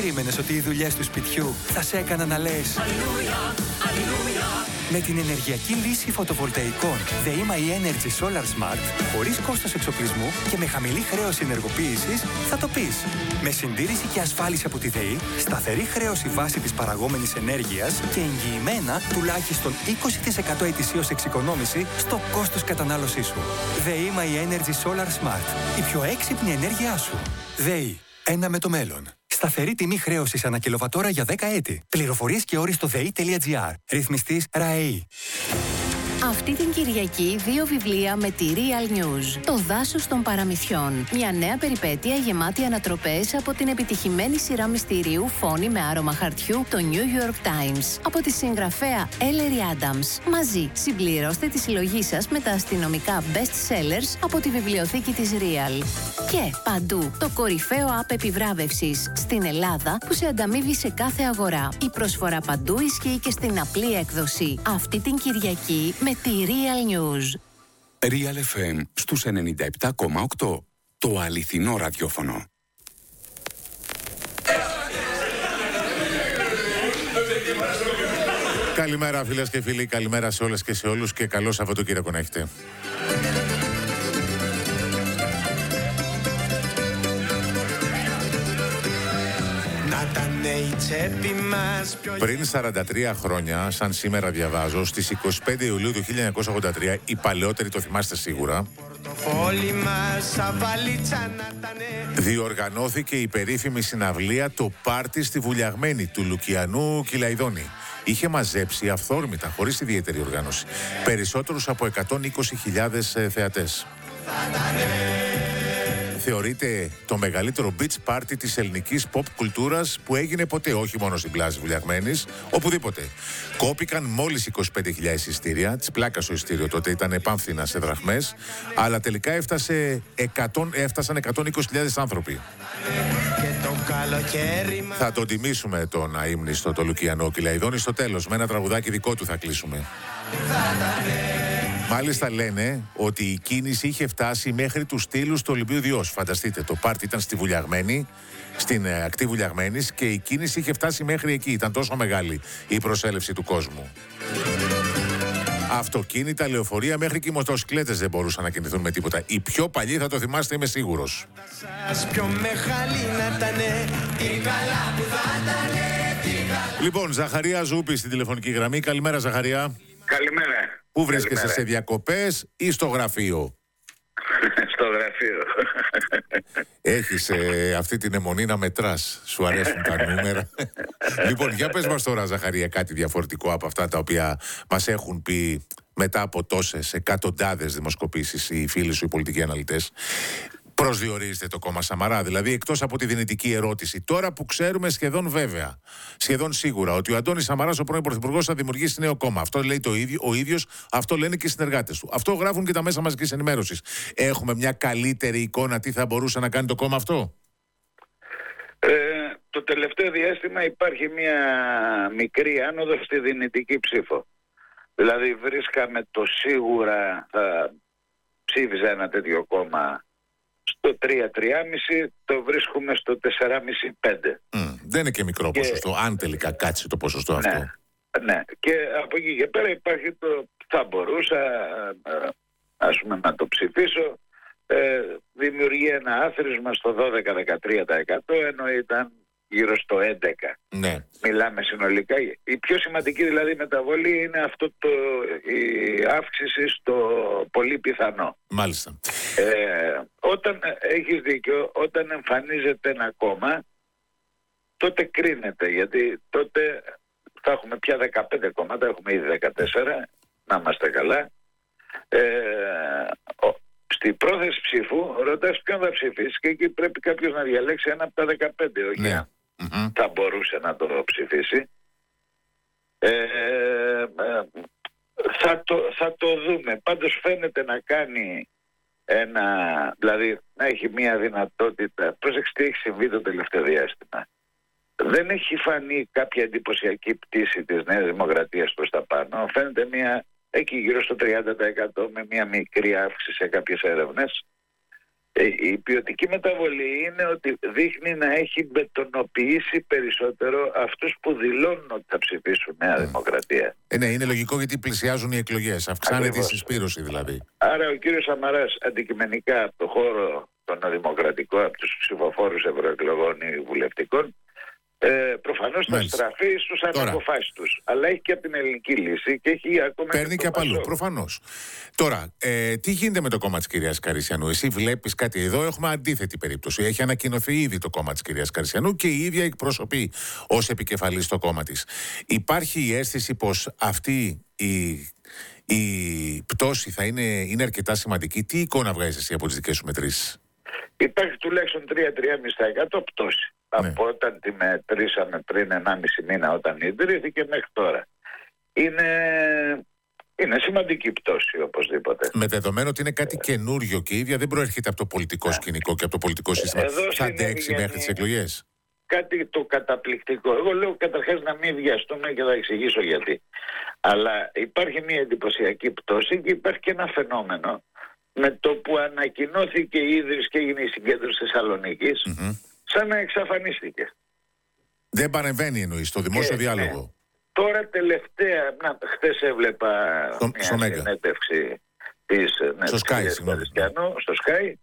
περίμενες ότι οι δουλειές του σπιτιού θα σε έκαναν να λες Αλληλούια, αλληλούια? Με την ενεργειακή λύση φωτοβολταϊκών ΔΕΗ Energy Solar Smart, χωρίς κόστος εξοπλισμού και με χαμηλή χρέωση ενεργοποίησης, θα το πεις. Με συντήρηση και ασφάλιση από τη ΔΕΗ, σταθερή χρέωση βάση της παραγόμενης ενέργειας και εγγυημένα τουλάχιστον 20% ετησίως εξοικονόμηση στο κόστος κατανάλωσής σου. ΔΕΗ Energy Solar Smart. Η πιο έξυπνη ενέργειά σου. ΔΕΗ. Ένα με το μέλλον. Σταθερή τιμή χρέωσης ανά κιλοβατόρα για 10 έτη. Πληροφορίες και όροι στο ΔΕΗ.gr. Ρυθμιστής ΡΑΕΗ. Αυτή την Κυριακή 2 βιβλία με τη Real News. Το δάσος των παραμυθιών. Μια νέα περιπέτεια γεμάτη ανατροπές από την επιτυχημένη σειρά μυστηρίου Φόνη με άρωμα χαρτιού, το New York Times. Από τη συγγραφέα Ellery Adams. Μαζί συμπληρώστε τη συλλογή σας με τα αστυνομικά best sellers από τη βιβλιοθήκη της Real. Και παντού το κορυφαίο app επιβράβευσης στην Ελλάδα που σε ανταμείβει σε κάθε αγορά. Η προσφορά παντού ισχύει και στην απλή έκδοση. Αυτή την Κυριακή με τη Real News. Real FM στους 97,8. Το αληθινό ραδιόφωνο. Καλημέρα φίλες και φίλοι, καλημέρα σε όλες και σε όλους και καλό Σαββατοκύριακο να έχετε. Πριν 43 χρόνια, σαν σήμερα διαβάζω, στις 25 Ιουλίου του 1983, οι παλαιότεροι το θυμάστε σίγουρα, διοργανώθηκε η περίφημη συναυλία «Το Πάρτι» στη Βουλιαγμένη του Λουκιανού Κιλαϊδόνη. Είχε μαζέψει αυθόρμητα, χωρίς ιδιαίτερη οργάνωση, περισσότερους από 120.000 θεατές. Θεωρείται το μεγαλύτερο beach party της ελληνικής pop κουλτούρας που έγινε ποτέ, όχι μόνο στην πλάζ Βουλιαγμένης, οπουδήποτε. Κόπηκαν μόλις 25.000 εισιτήρια, της πλάκας ο εισιτήριο τότε ήταν επάνθυνα σε δραχμές, αλλά τελικά έφτασαν 120.000 άνθρωποι. Θα τον τιμήσουμε τον αείμνηστο, το Λουκιανό Κιλαϊδόνη, στο τέλος, με ένα τραγουδάκι δικό του θα κλείσουμε. Μάλιστα λένε ότι η κίνηση είχε φτάσει μέχρι τους στήλους του Ολυμπίου Διός. Φανταστείτε, το πάρτι ήταν στη Βουλιαγμένη, στην ακτή Βουλιαγμένης, και η κίνηση είχε φτάσει μέχρι εκεί. Ήταν τόσο μεγάλη η προσέλευση του κόσμου. Αυτοκίνητα, λεωφορεία, μέχρι και οι μοτοσυκλέτες δεν μπορούσαν να κινηθούν με τίποτα. Οι πιο παλιοί θα το θυμάστε, είμαι σίγουρος. Λοιπόν, Ζαχαρία Ζούπη στην τηλεφωνική γραμμή. Καλημέρα, Ζαχαρία. Καλημέρα. Πού βρίσκεσαι, σε διακοπές ή στο γραφείο? Στο γραφείο. Έχεις αυτή την αιμονή να μετράς. Σου αρέσουν τα νούμερα. Λοιπόν, για πες μας τώρα, Ζαχαρία, κάτι διαφορετικό από αυτά τα οποία μας έχουν πει μετά από τόσες εκατοντάδες δημοσκοπήσεις οι φίλοι σου, οι πολιτικοί αναλυτές. Προσδιορίζεται το κόμμα Σαμαρά, δηλαδή εκτός από τη δυνητική ερώτηση, τώρα που ξέρουμε σχεδόν βέβαια, σχεδόν σίγουρα, ότι ο Αντώνης Σαμαράς, ο πρώην Πρωθυπουργός, θα δημιουργήσει νέο κόμμα. Αυτό λέει ο ίδιος, αυτό λένε και οι συνεργάτες του. Αυτό γράφουν και τα μέσα μαζικής ενημέρωσης. Έχουμε μια καλύτερη εικόνα τι θα μπορούσε να κάνει το κόμμα αυτό? Το τελευταίο διάστημα υπάρχει μια μικρή άνοδος στη δυνητική ψήφο. Δηλαδή βρίσκαμε το σίγουρα θα ψήφιζε ένα τέτοιο κόμμα στο 3-3,5, το βρίσκουμε στο 4,5-5. Δεν είναι και μικρό ποσοστό, αν τελικά κάτσει το ποσοστό αυτό. Ναι, και από εκεί και πέρα υπάρχει το θα μπορούσα ας πούμε να το ψηφίσω, δημιουργεί ένα άθροισμα στο 12-13%, ενώ ήταν γύρω στο 11%. Ναι. Μιλάμε συνολικά. Η πιο σημαντική δηλαδή μεταβολή είναι η αύξηση στο πολύ πιθανό. Μάλιστα. Όταν έχεις δίκιο, όταν εμφανίζεται ένα κόμμα, τότε κρίνεται, γιατί τότε θα έχουμε πια 15 κόμματα, έχουμε ήδη 14, να είμαστε καλά. Στη πρόθεση ψήφου ρωτάς ποιον θα ψηφίσει και εκεί πρέπει κάποιος να διαλέξει ένα από τα 15, όχι ναι. Θα μπορούσε να το ψηφίσει. Θα το δούμε. Πάντως φαίνεται να κάνει δηλαδή να έχει μια δυνατότητα. Πρόσεξτε τι έχει συμβεί το τελευταίο διάστημα. Δεν έχει φανεί κάποια εντυπωσιακή πτήση της Νέας Δημοκρατίας προς τα πάνω. Φαίνεται εκεί γύρω στο 30% με μια μικρή αύξηση σε κάποιες έρευνες. Η ποιοτική μεταβολή είναι ότι δείχνει να έχει μπετονοποιήσει περισσότερο αυτούς που δηλώνουν ότι θα ψηφίσουν Νέα Δημοκρατία. Ναι, είναι λογικό γιατί πλησιάζουν οι εκλογές. Αυξάνεται η συσπήρωση δηλαδή. Άρα ο κύριος Σαμαράς αντικειμενικά από το χώρο των δημοκρατικών, από τους ψηφοφόρους ευρωεκλογών ή βουλευτικών, προφανώς θα στραφεί στους αναποφάσεις τους. Αλλά έχει και από την ελληνική λύση και έχει ακόμα. Παίρνει και από αλλού, προφανώς. Τώρα, τι γίνεται με το κόμμα της κυρίας Καρυσιανού? Εσύ βλέπεις κάτι? Εδώ έχουμε αντίθετη περίπτωση. Έχει ανακοινωθεί ήδη το κόμμα της κυρίας Καρυσιανού και η ίδια εκπροσωπεί ως επικεφαλής το κόμμα της. Υπάρχει η αίσθηση πως αυτή η πτώση θα είναι αρκετά σημαντική? Τι εικόνα βγάζεις εσύ από τις δικές σου μετρήσεις? Υπάρχει τουλάχιστον 3-3,5% πτώση. Ναι. Από όταν τη μετρήσαμε πριν 1,5 μήνα όταν ιδρύθηκε μέχρι τώρα. Είναι σημαντική πτώση οπωσδήποτε. Με δεδομένο ότι είναι κάτι καινούριο και η ίδια δεν προέρχεται από το πολιτικό σκηνικό και από το πολιτικό σύστημα. Θα αντέξει μέχρι τις εκλογές? Κάτι το καταπληκτικό. Εγώ λέω καταρχάς να μην βιαστούμε και θα εξηγήσω γιατί. Αλλά υπάρχει μια εντυπωσιακή πτώση και υπάρχει και ένα φαινόμενο. Με το που ανακοινώθηκε η ίδρυση και έγινε η συγκέντρωση της Θεσσαλονίκης, σαν να εξαφανίστηκε. Δεν παρεμβαίνει εννοείς στο δημόσιο διάλογο? Ναι. Τώρα τελευταία, χθες έβλεπα μια συνέντευξη της Καρυσιανού στο Sky.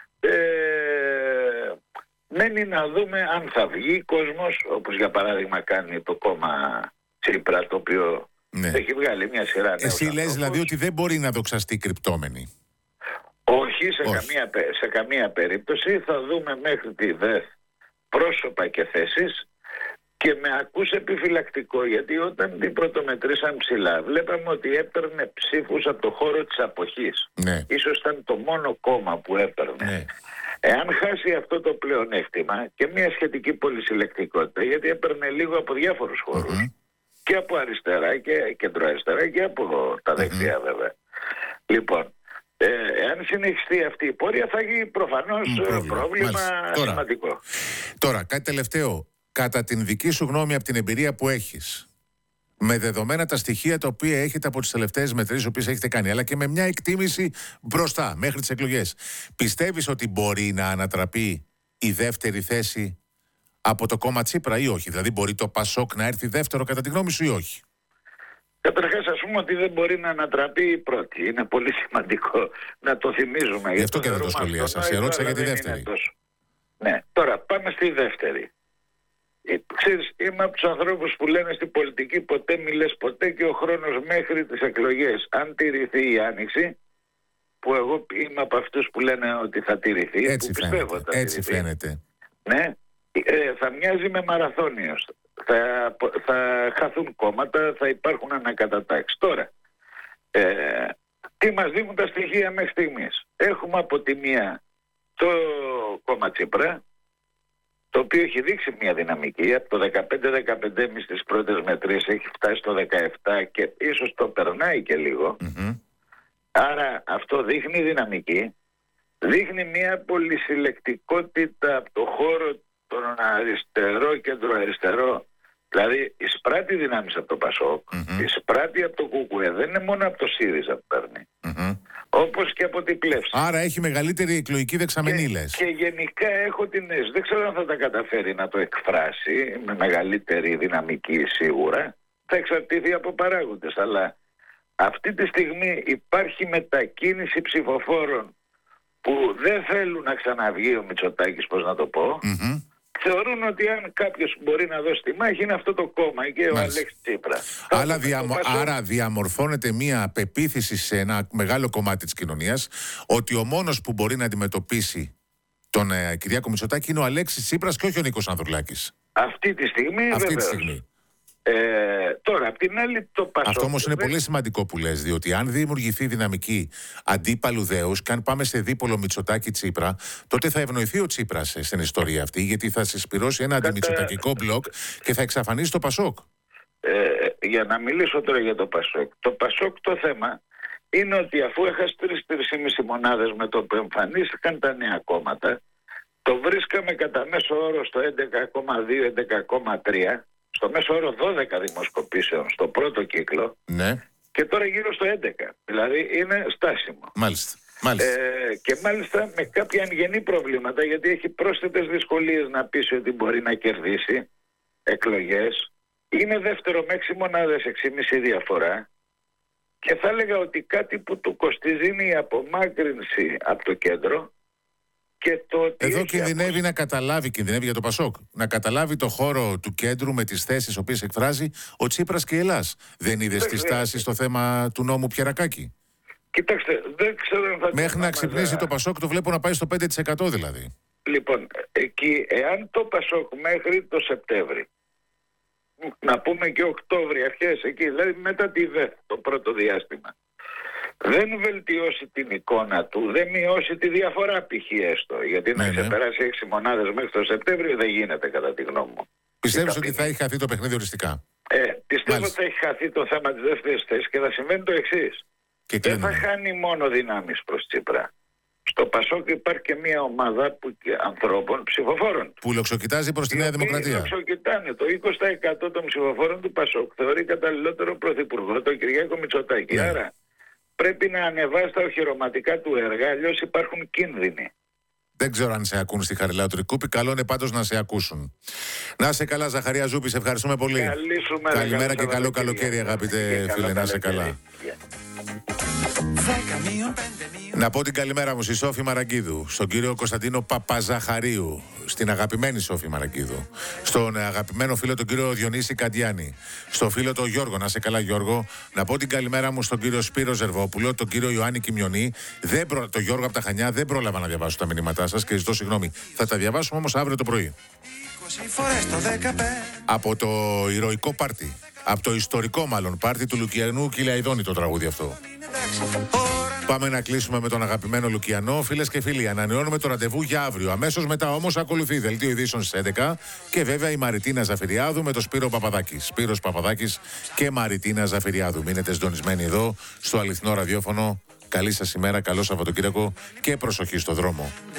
Μένει να δούμε αν θα βγει κόσμος, όπως για παράδειγμα κάνει το κόμμα Τσίπρα, το οποίο έχει βγάλει μια σειρά. Εσύ λες δηλαδή ότι δεν μπορεί να δοξαστεί κρυπτόμενη? Όχι, σε καμία περίπτωση. Θα δούμε μέχρι τη ΔΕΘ πρόσωπα και θέσεις και με ακούς επιφυλακτικό, γιατί όταν την πρωτομετρήσαν ψηλά βλέπαμε ότι έπαιρνε ψήφους από το χώρο της αποχής. Ναι. Ίσως ήταν το μόνο κόμμα που έπαιρνε. Ναι. Εάν χάσει αυτό το πλεονέκτημα και μια σχετική πολυσυλλεκτικότητα, γιατί έπαιρνε λίγο από διάφορους χώρους, και από αριστερά και κεντροαριστερά και από τα δεξιά βέβαια. Λοιπόν, εάν συνεχιστεί αυτή η πορεία θα γίνει προφανώς πρόβλημα σημαντικό. Τώρα, κάτι τελευταίο. Κατά την δική σου γνώμη, από την εμπειρία που έχεις, με δεδομένα τα στοιχεία τα οποία έχετε από τις τελευταίες μετρήσεις που έχετε κάνει, αλλά και με μια εκτίμηση μπροστά μέχρι τις εκλογές, πιστεύεις ότι μπορεί να ανατραπεί η δεύτερη θέση από το κόμμα Τσίπρα ή όχι? Δηλαδή μπορεί το Πασόκ να έρθει δεύτερο κατά τη γνώμη σου ή όχι? Καταρχάς, ας πούμε ότι δεν μπορεί να ανατραπεί η πρώτη. Είναι πολύ σημαντικό να το θυμίζουμε. Γι' αυτό και δεν το σχολίασα. Σε ερώτησα για τη δεύτερη. Ναι, τώρα πάμε στη δεύτερη. Ξέρεις, είμαι από τους ανθρώπους που λένε στην πολιτική ποτέ μη λες ποτέ και ο χρόνος μέχρι τις εκλογές. Αν τηρηθεί η Άνοιξη, που εγώ είμαι από αυτούς που λένε ότι θα τηρηθεί, έτσι που πιστεύω φαίνεται, θα έτσι τηρηθεί, φαίνεται. Ναι, θα μοιάζει με μαραθώνιος. Θα χαθούν κόμματα, θα υπάρχουν ανακατατάξεις. Τώρα, τι μας δίνουν τα στοιχεία μέχρι στιγμής? Έχουμε από τη μία το κόμμα Τσίπρα, το οποίο έχει δείξει μια δυναμική. Από το 15-15,5 στις πρώτες μετρήσεις έχει φτάσει στο 17 και ίσως το περνάει και λίγο. Άρα αυτό δείχνει δυναμική. Δείχνει μια πολυσυλλεκτικότητα από το χώρο των αριστερό, κεντροαριστερό. Δηλαδή εισπράττει δυνάμεις από το Πασόκ, εισπράττει από το ΚΚΕ, δεν είναι μόνο από το ΣΥΡΙΖΑ που παίρνει. Όπως και από την πλεύση. Άρα έχει μεγαλύτερη εκλογική δεξαμενή, λες. Και γενικά έχω την αίσθηση, δεν ξέρω αν θα τα καταφέρει να το εκφράσει με μεγαλύτερη δυναμική σίγουρα. Θα εξαρτηθεί από παράγοντες, αλλά αυτή τη στιγμή υπάρχει μετακίνηση ψηφοφόρων που δεν θέλουν να ξαναβγεί ο Μητσοτάκης, πώς να το πω. Θεωρούν ότι αν κάποιος μπορεί να δώσει τη μάχη είναι αυτό το κόμμα και ο Αλέξης Τσίπρα. Άρα διαμορφώνεται μια πεποίθηση σε ένα μεγάλο κομμάτι της κοινωνίας ότι ο μόνος που μπορεί να αντιμετωπίσει τον Κυριάκο Μητσοτάκη είναι ο Αλέξης Τσίπρας και όχι ο Νίκος Ανδρουλάκης. Αυτή τη στιγμή. Τώρα, απ' την άλλη το Πασόκ. Αυτό όμως είναι πολύ σημαντικό που λες, διότι αν δημιουργηθεί δυναμική αντίπαλου δέους και αν πάμε σε δίπολο Μητσοτάκη-Τσίπρα, τότε θα ευνοηθεί ο Τσίπρας στην ιστορία αυτή, γιατί θα συσπυρώσει ένα αντιμητσοτακικό μπλοκ και θα εξαφανίσει το Πασόκ. Για να μιλήσω τώρα για το Πασόκ. Το Πασόκ το θέμα είναι ότι αφού έχασε 3-3,5 μονάδες με το που εμφανίστηκαν τα νέα κόμματα, το βρίσκαμε κατά μέσο όρο στο 11,2-11,3. Στο μέσο όρο 12 δημοσκοπήσεων στο πρώτο κύκλο, ναι, και τώρα γύρω στο 11. Δηλαδή είναι στάσιμο. Μάλιστα. Και μάλιστα με κάποια αγενή προβλήματα, γιατί έχει πρόσθετες δυσκολίες να πείσει ότι μπορεί να κερδίσει εκλογές. Είναι δεύτερο με 6 μονάδες, 6,5 διαφορά. Και θα έλεγα ότι κάτι που του κοστίζει είναι η απομάκρυνση από το κέντρο. Και το ότι εδώ κινδυνεύει να καταλάβει, κινδυνεύει για το Πασόκ, να καταλάβει το χώρο του κέντρου με τις θέσεις οποίες εκφράζει ο Τσίπρας και η Ελλάς. Δεν είδες τη στάση στο θέμα του νόμου Πιερακάκη? Κοιτάξτε, δεν ξέρω αν θα... Μέχρι να ξυπνήσει το Πασόκ το βλέπω να πάει στο 5% δηλαδή. Λοιπόν, εκεί, εάν το Πασόκ μέχρι το Σεπτέμβρη, να πούμε και Οκτώβρη, αρχές εκεί, δηλαδή μετά τη ΔΕΘ, το πρώτο διάστημα, δεν βελτιώσει την εικόνα του, δεν μειώσει τη διαφορά π.χ. έστω, γιατί να ξεπεράσει 6 μονάδες μέχρι το Σεπτέμβριο δεν γίνεται κατά τη γνώμη μου. Πιστεύεις ότι θα έχει χαθεί το παιχνίδι οριστικά? Πιστεύω ότι θα έχει χαθεί το θέμα της δεύτερης θέσης και θα συμβαίνει το εξής. Δεν θα χάνει μόνο δυνάμεις προς Τσίπρα. Στο Πασόκ υπάρχει και μια ομάδα ανθρώπων, ψηφοφόρων, που λοξοκοιτάζει προς τη Νέα Δημοκρατία. Λοξοκοιτάνε. Το 20% των ψηφοφόρων του Πασόκ θεωρεί καταλληλότερο πρωθυπουργό τον Κυριάκο Μητσοτάκη. Άρα πρέπει να ανεβάσει τα οχυρωματικά του έργα, αλλιώς υπάρχουν κίνδυνοι. Δεν ξέρω αν σε ακούν στη Χαριλάου Τρικούπη. Καλό είναι πάντως να σε ακούσουν. Να σε καλά, Ζαχαρία Ζούπη, σε ευχαριστούμε πολύ. Καλημέρα και καλό καλοκαίρι, αγαπητέ φίλε. Να σε καλά. Να πω την καλημέρα μου στη Σόφη Μαραγκίδου, στον κύριο Κωνσταντίνο Παπαζαχαρίου, στην αγαπημένη Σόφη Μαραγκίδου, στον αγαπημένο φίλο τον κύριο Διονύση Καντιάνη, στο φίλο τον Γιώργο, να σε καλά Γιώργο, να πω την καλημέρα μου στον κύριο Σπύρο Ζερβόπουλο, τον κύριο Ιωάννη Κιμιονή, τον Γιώργο από τα Χανιά, δεν πρόλαβα να διαβάσω τα μηνύματά σας και ζητώ συγγνώμη. Θα τα διαβάσουμε όμως αύριο το πρωί. Από το ηρωικό πάρτι, από το ιστορικό μάλλον πάρτι του Λουκιανού Κυλαϊδόνη το τραγούδι αυτό. Πάμε να κλείσουμε με τον αγαπημένο Λουκιανό. Φίλες και φίλοι, ανανεώνουμε το ραντεβού για αύριο. Αμέσως μετά όμως ακολουθεί δελτίο ειδήσεων στις 11 και βέβαια η Μαριτίνα Ζαφυριάδου με τον Σπύρο Παπαδάκη. Σπύρος Παπαδάκης και Μαριτίνα Ζαφυριάδου. Μείνετε συντονισμένοι εδώ στο αληθινό ραδιόφωνο. Καλή σας ημέρα, καλό Σαββατοκύριακο και προσοχή στο δρόμο.